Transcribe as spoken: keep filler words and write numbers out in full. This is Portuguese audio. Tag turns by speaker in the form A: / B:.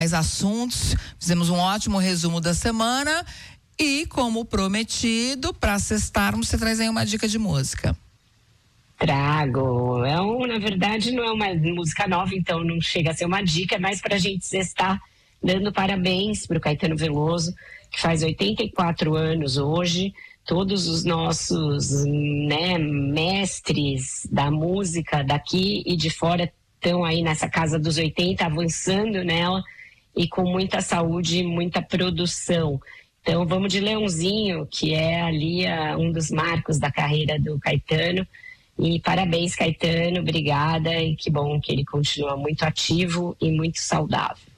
A: assuntos, fizemos um ótimo resumo da semana e, como prometido, para sextarmos, você traz aí uma dica de música.
B: Trago. É um, na verdade, não é uma música nova, então não chega a ser uma dica, é mais para a gente sextar, dando parabéns para o Caetano Veloso, que faz oitenta e quatro anos hoje. Todos os nossos, né, mestres da música daqui e de fora estão aí nessa casa dos oitenta, avançando nela e com muita saúde e muita produção. Então vamos de Leãozinho, que é ali a, um dos marcos da carreira do Caetano. E parabéns, Caetano, obrigada, e que bom que ele continua muito ativo e muito saudável.